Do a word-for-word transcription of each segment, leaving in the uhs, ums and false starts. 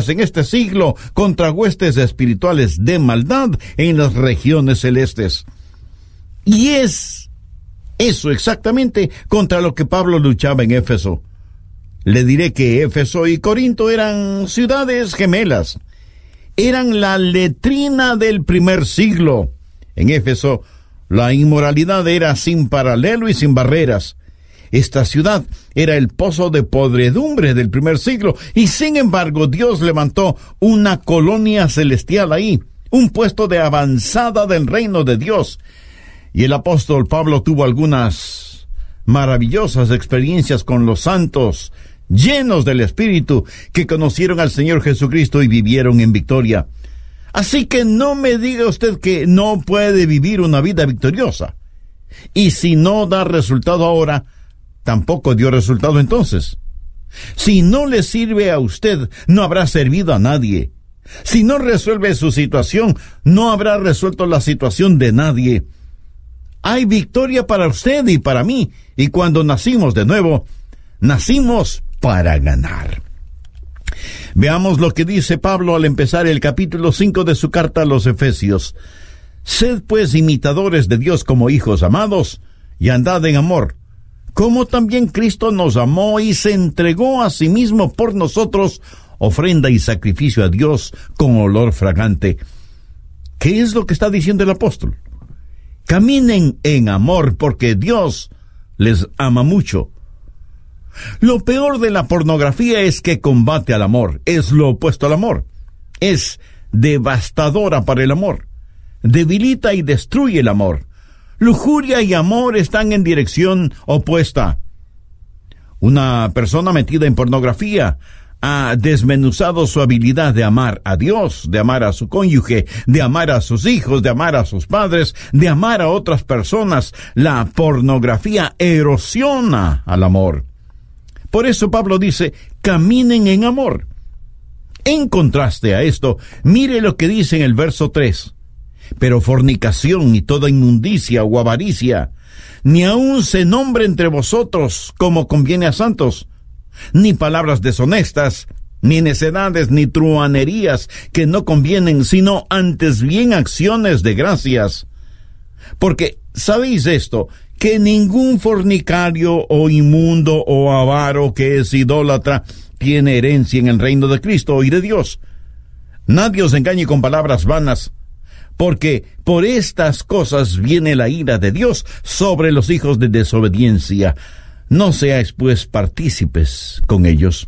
guerras en este siglo contra huestes espirituales de maldad en las regiones celestes. Y es eso exactamente contra lo que Pablo luchaba en Éfeso. Le diré que Éfeso y Corinto eran ciudades gemelas. Eran la letrina del primer siglo. En Éfeso, la inmoralidad era sin paralelo y sin barreras. Esta ciudad era el pozo de podredumbre del primer siglo, y sin embargo Dios levantó una colonia celestial ahí, un puesto de avanzada del reino de Dios. Y el apóstol Pablo tuvo algunas maravillosas experiencias con los santos, llenos del Espíritu, que conocieron al Señor Jesucristo y vivieron en victoria. Así que no me diga usted que no puede vivir una vida victoriosa. Y si no da resultado ahora, tampoco dio resultado entonces. Si no le sirve a usted, no habrá servido a nadie. Si no resuelve su situación, no habrá resuelto la situación de nadie. Hay victoria para usted y para mí, y cuando nacimos de nuevo, nacimos para ganar. Veamos lo que dice Pablo al empezar el capítulo cinco de su carta a los Efesios. Sed pues imitadores de Dios como hijos amados, y andad en amor, como también Cristo nos amó y se entregó a sí mismo por nosotros, ofrenda y sacrificio a Dios con olor fragante. ¿Qué es lo que está diciendo el apóstol? Caminen en amor, porque Dios les ama mucho. Lo peor de la pornografía es que combate al amor, es lo opuesto al amor. Es devastadora para el amor, debilita y destruye el amor. Lujuria y amor están en dirección opuesta. Una persona metida en pornografía ha desmenuzado su habilidad de amar a Dios, de amar a su cónyuge, de amar a sus hijos, de amar a sus padres, de amar a otras personas. La pornografía erosiona al amor. Por eso Pablo dice, caminen en amor. En contraste a esto, mire lo que dice en el verso tres. Pero fornicación y toda inmundicia o avaricia, ni aun se nombre entre vosotros como conviene a santos, ni palabras deshonestas, ni necedades, ni truhanerías que no convienen, sino antes bien acciones de gracias. Porque, ¿sabéis esto? Que ningún fornicario o inmundo o avaro que es idólatra tiene herencia en el reino de Cristo y de Dios. Nadie os engañe con palabras vanas, porque por estas cosas viene la ira de Dios sobre los hijos de desobediencia. No seáis pues partícipes con ellos.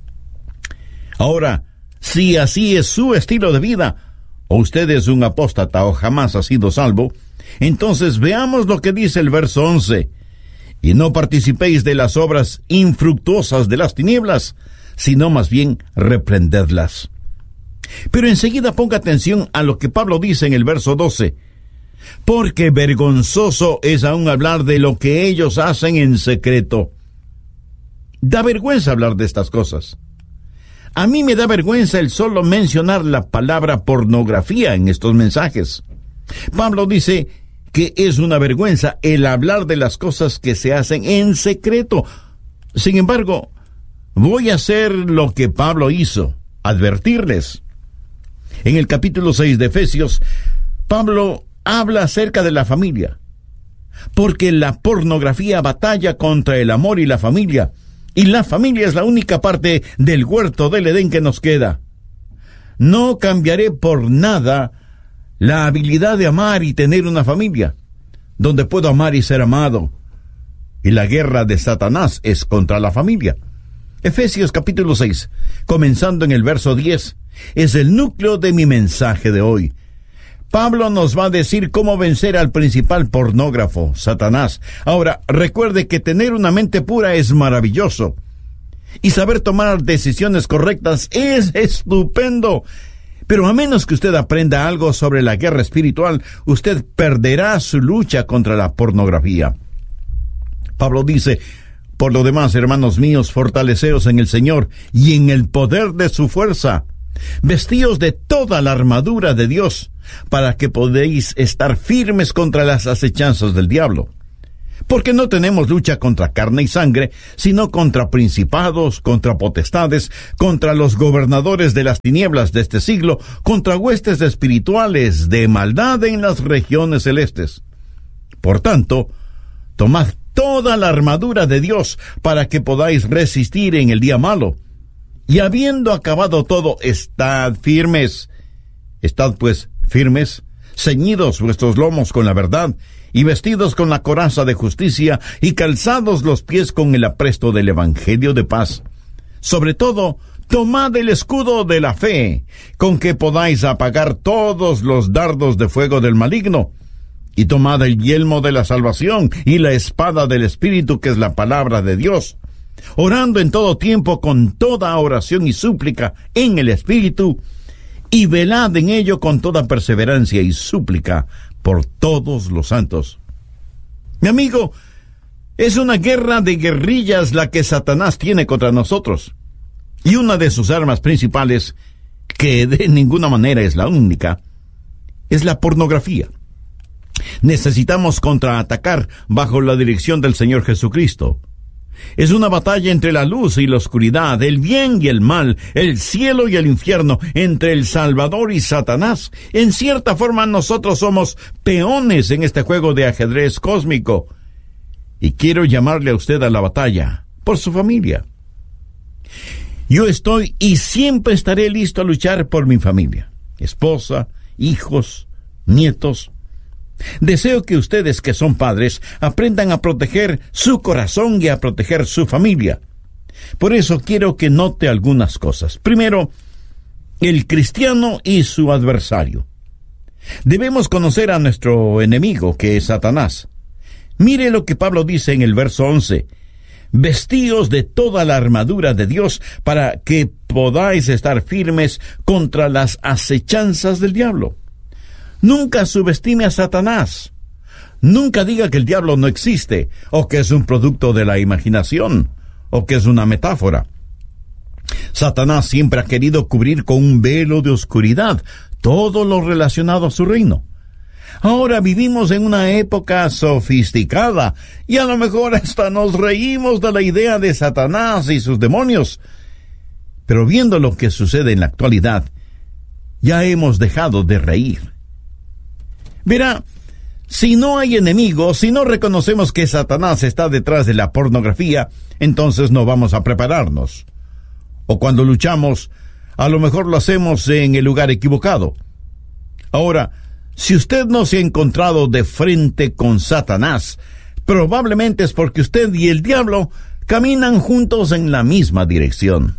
Ahora, si así es su estilo de vida, o usted es un apóstata o jamás ha sido salvo, entonces veamos lo que dice el verso once. Y no participéis de las obras infructuosas de las tinieblas, sino más bien reprendedlas. Pero enseguida ponga atención a lo que Pablo dice en el verso doce. Porque vergonzoso es aún hablar de lo que ellos hacen en secreto. Da vergüenza hablar de estas cosas. A mí me da vergüenza el solo mencionar la palabra pornografía en estos mensajes. Pablo dice que es una vergüenza el hablar de las cosas que se hacen en secreto. Sin embargo, voy a hacer lo que Pablo hizo, advertirles. En el capítulo seis de Efesios, Pablo habla acerca de la familia, porque la pornografía batalla contra el amor y la familia, y la familia es la única parte del huerto del Edén que nos queda. No cambiaré por nada la habilidad de amar y tener una familia, donde puedo amar y ser amado. Y la guerra de Satanás es contra la familia. Efesios capítulo seis, comenzando en el verso diez, es el núcleo de mi mensaje de hoy. Pablo nos va a decir cómo vencer al principal pornógrafo, Satanás. Ahora, recuerde que tener una mente pura es maravilloso. Y saber tomar decisiones correctas es estupendo. Pero a menos que usted aprenda algo sobre la guerra espiritual, usted perderá su lucha contra la pornografía. Pablo dice, por lo demás, hermanos míos, fortaleceos en el Señor y en el poder de su fuerza. Vestíos de toda la armadura de Dios, para que podéis estar firmes contra las acechanzas del diablo. Porque no tenemos lucha contra carne y sangre, sino contra principados, contra potestades, contra los gobernadores de las tinieblas de este siglo, contra huestes espirituales de maldad en las regiones celestes. Por tanto, tomad toda la armadura de Dios para que podáis resistir en el día malo. Y habiendo acabado todo, estad firmes. Estad pues firmes, ceñidos vuestros lomos con la verdad, y vestidos con la coraza de justicia, y calzados los pies con el apresto del evangelio de paz. Sobre todo, tomad el escudo de la fe, con que podáis apagar todos los dardos de fuego del maligno, y tomad el yelmo de la salvación, y la espada del Espíritu, que es la palabra de Dios, orando en todo tiempo con toda oración y súplica en el Espíritu, y velad en ello con toda perseverancia y súplica por todos los santos. Mi amigo, es una guerra de guerrillas la que Satanás tiene contra nosotros. Y una de sus armas principales, que de ninguna manera es la única, es la pornografía. Necesitamos contraatacar bajo la dirección del Señor Jesucristo. Es una batalla entre la luz y la oscuridad, el bien y el mal, el cielo y el infierno, entre el Salvador y Satanás. En cierta forma nosotros somos peones en este juego de ajedrez cósmico. Y quiero llamarle a usted a la batalla por su familia. Yo estoy y siempre estaré listo a luchar por mi familia, esposa, hijos, nietos. Deseo que ustedes que son padres aprendan a proteger su corazón y a proteger su familia. Por eso quiero que note algunas cosas. Primero, el cristiano y su adversario. Debemos conocer a nuestro enemigo, que es Satanás. Mire lo que Pablo dice en el verso once. Vestíos de toda la armadura de Dios para que podáis estar firmes contra las acechanzas del diablo. Nunca subestime a Satanás. Nunca diga que el diablo no existe, o que es un producto de la imaginación, o que es una metáfora. Satanás siempre ha querido cubrir con un velo de oscuridad todo lo relacionado a su reino. Ahora vivimos en una época sofisticada, y a lo mejor hasta nos reímos de la idea de Satanás y sus demonios. Pero viendo lo que sucede en la actualidad, ya hemos dejado de reír. Verá, si no hay enemigos, si no reconocemos que Satanás está detrás de la pornografía, entonces no vamos a prepararnos. O cuando luchamos, a lo mejor lo hacemos en el lugar equivocado. Ahora, si usted no se ha encontrado de frente con Satanás, probablemente es porque usted y el diablo caminan juntos en la misma dirección.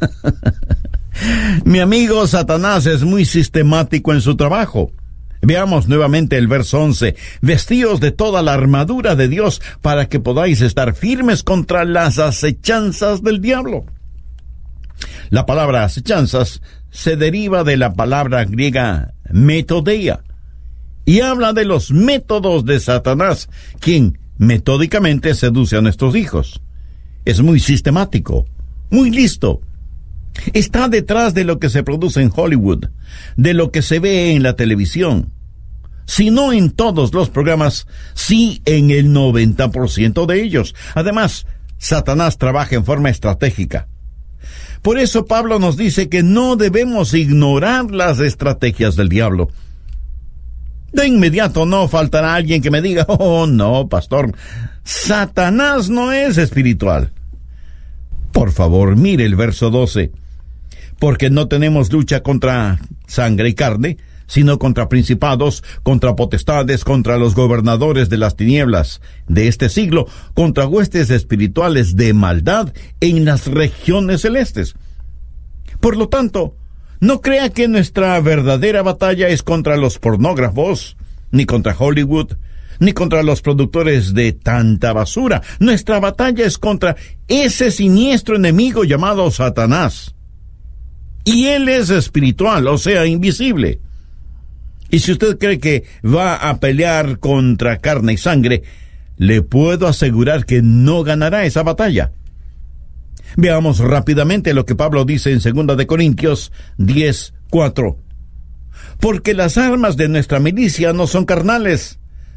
Mi amigo, Satanás es muy sistemático en su trabajo. Veamos nuevamente el verso once. Vestíos de toda la armadura de Dios para que podáis estar firmes contra las acechanzas del diablo. La palabra acechanzas se deriva de la palabra griega metodeia y habla de los métodos de Satanás, quien metódicamente seduce a nuestros hijos. Es muy sistemático, muy listo. Está detrás de lo que se produce en Hollywood, de lo que se ve en la televisión. Si no en todos los programas, sí en el noventa por ciento de ellos. Además, Satanás trabaja en forma estratégica. Por eso Pablo nos dice que no debemos ignorar las estrategias del diablo. De inmediato no faltará alguien que me diga, oh no, pastor, Satanás no es espiritual. Por favor, mire el verso doce. Porque no tenemos lucha contra sangre y carne, sino contra principados, contra potestades, contra los gobernadores de las tinieblas de este siglo, contra huestes espirituales de maldad en las regiones celestes. Por lo tanto, no crea que nuestra verdadera batalla es contra los pornógrafos, ni contra Hollywood, ni contra los productores de tanta basura. Nuestra batalla es contra ese siniestro enemigo llamado Satanás. Y él es espiritual, o sea, invisible. Y si usted cree que va a pelear contra carne y sangre, le puedo asegurar que no ganará esa batalla. Veamos rápidamente lo que Pablo dice en segunda de Corintios diez, cuatro. Porque las armas de nuestra milicia no son carnales,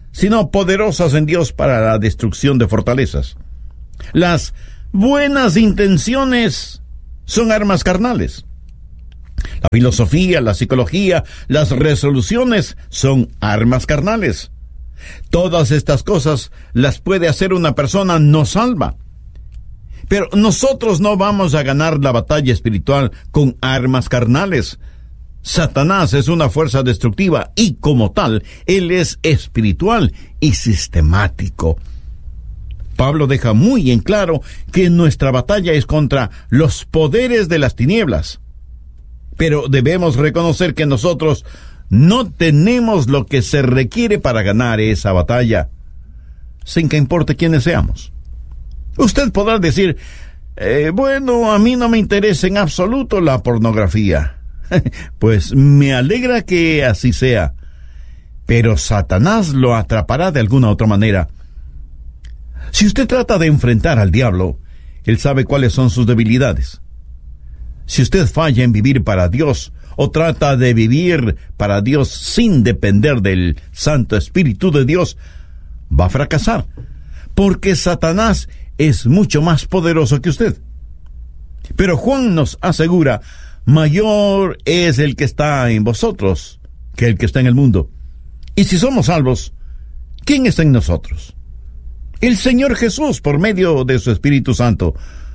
sino poderosas en Dios para la destrucción de fortalezas. Las buenas intenciones son armas carnales. La filosofía, la psicología, las resoluciones son armas carnales. Todas estas cosas las puede hacer una persona no salva. Pero nosotros no vamos a ganar la batalla espiritual con armas carnales. Satanás es una fuerza destructiva y, como tal, él es espiritual y sistemático. Pablo deja muy en claro que nuestra batalla es contra los poderes de las tinieblas. Pero debemos reconocer que nosotros no tenemos lo que se requiere para ganar esa batalla, sin que importe quiénes seamos. Usted podrá decir, eh, bueno, a mí no me interesa en absoluto la pornografía. Pues me alegra que así sea, pero Satanás lo atrapará de alguna otra manera. Si usted trata de enfrentar al diablo, él sabe cuáles son sus debilidades. Si usted falla en vivir para Dios, o trata de vivir para Dios sin depender del Santo Espíritu de Dios, va a fracasar, porque Satanás es mucho más poderoso que usted. Pero Juan nos asegura, mayor es el que está en vosotros que el que está en el mundo. Y si somos salvos, ¿quién está en nosotros? El Señor Jesús, por medio de su Espíritu Santo.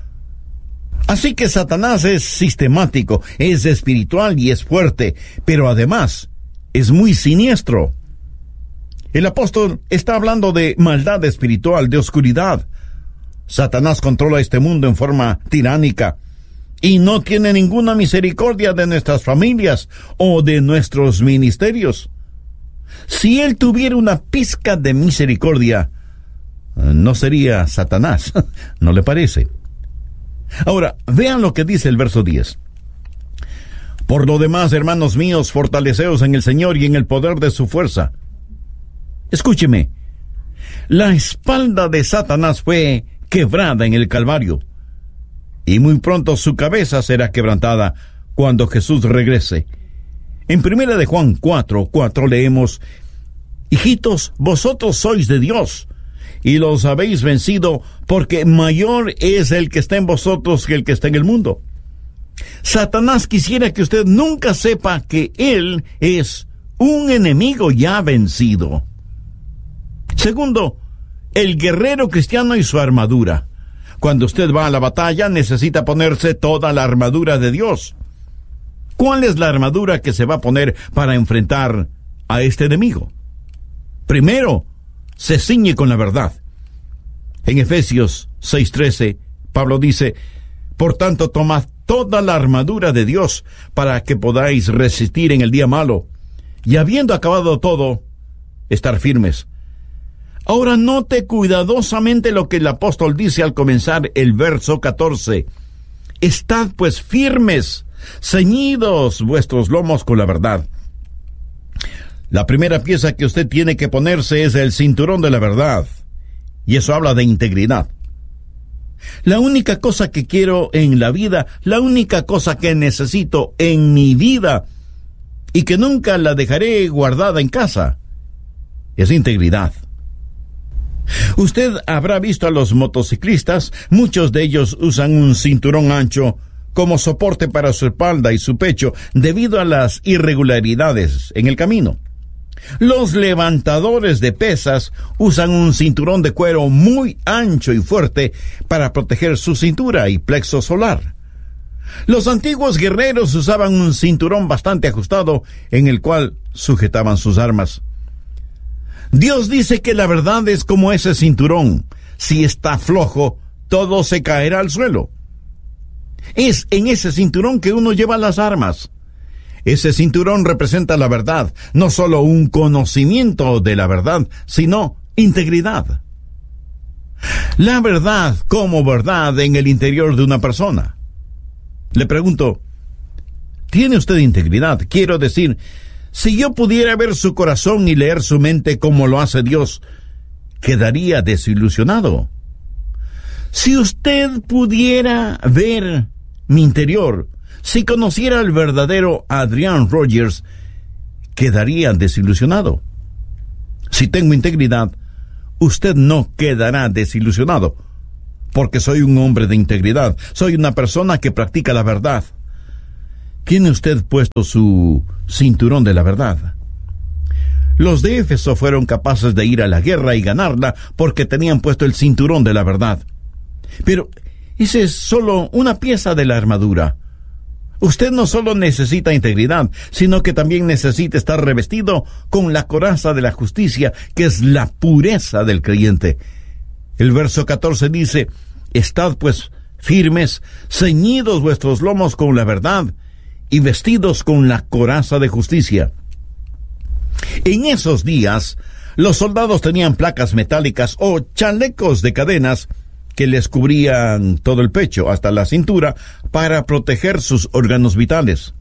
Así que Satanás es sistemático, es espiritual y es fuerte, pero además es muy siniestro. El apóstol está hablando de maldad espiritual, de oscuridad. Satanás controla este mundo en forma tiránica y no tiene ninguna misericordia de nuestras familias o de nuestros ministerios. Si él tuviera una pizca de misericordia, no sería Satanás, ¿no le parece? Ahora, vean lo que dice el verso diez. Por lo demás, hermanos míos, fortaleceos en el Señor y en el poder de su fuerza. Escúcheme, la espalda de Satanás fue quebrada en el Calvario, y muy pronto su cabeza será quebrantada cuando Jesús regrese. En primera de Juan cuatro, cuatro leemos, hijitos, vosotros sois de Dios, y los habéis vencido, porque mayor es el que está en vosotros que el que está en el mundo. Satanás quisiera que usted nunca sepa que él es un enemigo ya vencido. Segundo, el guerrero cristiano y su armadura. Cuando usted va a la batalla, necesita ponerse toda la armadura de Dios. ¿Cuál es la armadura que se va a poner para enfrentar a este enemigo? Primero, se ciñe con la verdad. En Efesios seis trece, Pablo dice, por tanto, tomad toda la armadura de Dios para que podáis resistir en el día malo, y habiendo acabado todo, estar firmes. Ahora note cuidadosamente lo que el apóstol dice al comenzar el verso catorce. Estad pues firmes, ceñidos vuestros lomos con la verdad. La primera pieza que usted tiene que ponerse es el cinturón de la verdad, y eso habla de integridad. La única cosa que quiero en la vida, la única cosa que necesito en mi vida, y que nunca la dejaré guardada en casa, es integridad. Usted habrá visto a los motociclistas, muchos de ellos usan un cinturón ancho como soporte para su espalda y su pecho debido a las irregularidades en el camino. Los levantadores de pesas usan un cinturón de cuero muy ancho y fuerte para proteger su cintura y plexo solar. Los antiguos guerreros usaban un cinturón bastante ajustado en el cual sujetaban sus armas. Dios dice que la verdad es como ese cinturón. Si está flojo, todo se caerá al suelo. Es en ese cinturón que uno lleva las armas. Ese cinturón representa la verdad, no solo un conocimiento de la verdad, sino integridad. La verdad como verdad en el interior de una persona. Le pregunto, ¿tiene usted integridad? Quiero decir, si yo pudiera ver su corazón y leer su mente como lo hace Dios, quedaría desilusionado. Si usted pudiera ver mi interior, si conociera al verdadero Adrian Rogers, quedaría desilusionado. Si tengo integridad, usted no quedará desilusionado, porque soy un hombre de integridad, soy una persona que practica la verdad. ¿Tiene usted puesto su cinturón de la verdad? Los de Éfeso fueron capaces de ir a la guerra y ganarla porque tenían puesto el cinturón de la verdad. Pero esa es solo una pieza de la armadura. Usted no solo necesita integridad, sino que también necesita estar revestido con la coraza de la justicia, que es la pureza del creyente. El verso catorce dice: estad pues firmes, ceñidos vuestros lomos con la verdad, y vestidos con la coraza de justicia. En esos días, los soldados tenían placas metálicas o chalecos de cadenas que les cubrían todo el pecho hasta la cintura para proteger sus órganos vitales.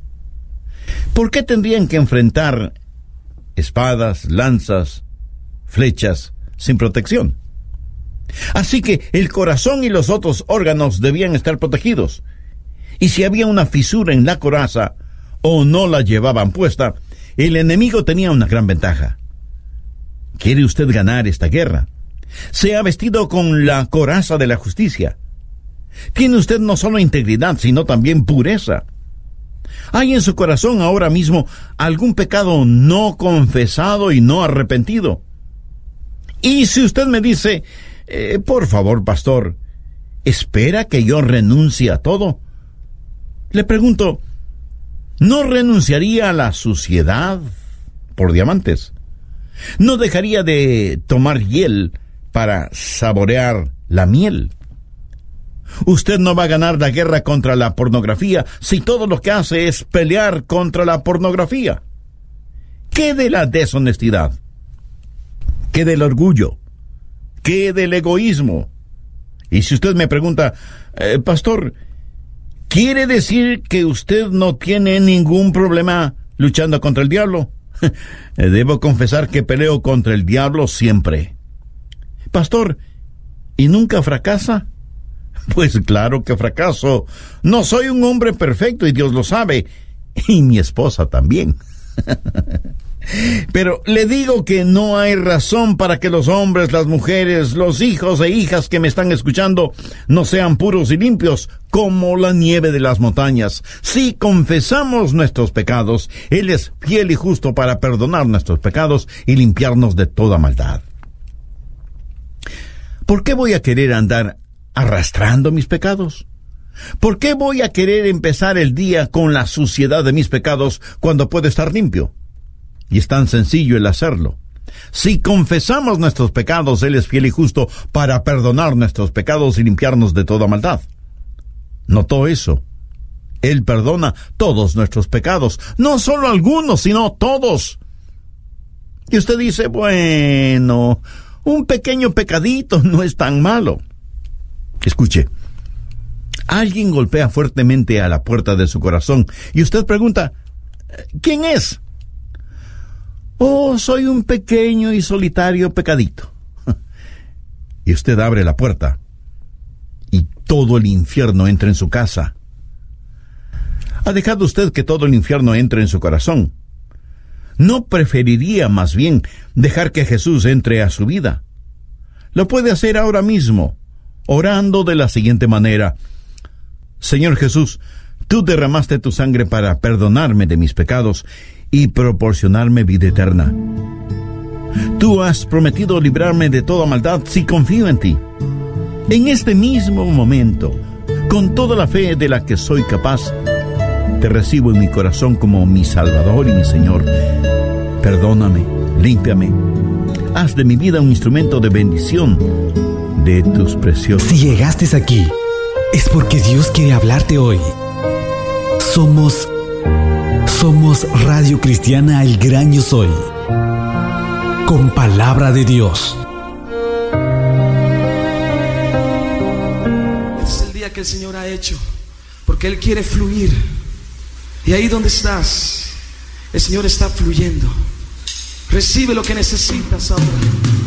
¿Por qué tendrían que enfrentar espadas, lanzas, flechas sin protección? Así que el corazón y los otros órganos debían estar protegidos. Y si había una fisura en la coraza o no la llevaban puesta, el enemigo tenía una gran ventaja. ¿Quiere usted ganar esta guerra? Sea vestido con la coraza de la justicia. Tiene usted no solo integridad, sino también pureza. ¿Hay en su corazón ahora mismo algún pecado no confesado y no arrepentido? Y si usted me dice, eh, por favor, pastor, ¿espera que yo renuncie a todo? Le pregunto, ¿no renunciaría a la suciedad por diamantes? ¿No dejaría de tomar hiel para saborear la miel? Usted no va a ganar la guerra contra la pornografía si todo lo que hace es pelear contra la pornografía. ¿Qué de la deshonestidad? ¿Qué del orgullo? ¿Qué del egoísmo? Y si usted me pregunta, eh, pastor, ¿quiere decir que usted no tiene ningún problema luchando contra el diablo? Debo confesar que peleo contra el diablo siempre. Pastor, ¿y nunca fracasa? Pues claro que fracaso. No soy un hombre perfecto y Dios lo sabe. Y mi esposa también. Pero le digo que no hay razón para que los hombres, las mujeres, los hijos e hijas que me están escuchando no sean puros y limpios como la nieve de las montañas. Si confesamos nuestros pecados, Él es fiel y justo para perdonar nuestros pecados y limpiarnos de toda maldad. ¿Por qué voy a querer andar arrastrando mis pecados? ¿Por qué voy a querer empezar el día con la suciedad de mis pecados cuando puedo estar limpio? Y es tan sencillo el hacerlo. Si confesamos nuestros pecados, Él es fiel y justo para perdonar nuestros pecados y limpiarnos de toda maldad. ¿Notó eso? Él perdona todos nuestros pecados, no solo algunos, sino todos. Y usted dice, bueno, un pequeño pecadito no es tan malo. Escuche, alguien golpea fuertemente a la puerta de su corazón y usted pregunta, ¿quién es? Oh, soy un pequeño y solitario pecadito. Y usted abre la puerta y todo el infierno entra en su casa. ¿Ha dejado usted que todo el infierno entre en su corazón? ¿No preferiría más bien dejar que Jesús entre a su vida? Lo puede hacer ahora mismo, orando de la siguiente manera: Señor Jesús, tú derramaste tu sangre para perdonarme de mis pecados y proporcionarme vida eterna. Tú has prometido librarme de toda maldad si confío en ti. En este mismo momento, con toda la fe de la que soy capaz, te recibo en mi corazón como mi Salvador y mi Señor. Perdóname, límpiame, haz de mi vida un instrumento de bendición de tus preciosos. Si llegaste aquí, es porque Dios quiere hablarte hoy. Somos Somos Radio Cristiana El Gran Yo Soy, con palabra de Dios. Este es el día que el Señor ha hecho, porque Él quiere fluir. Y ahí donde estás, el Señor está fluyendo. Recibe lo que necesitas ahora.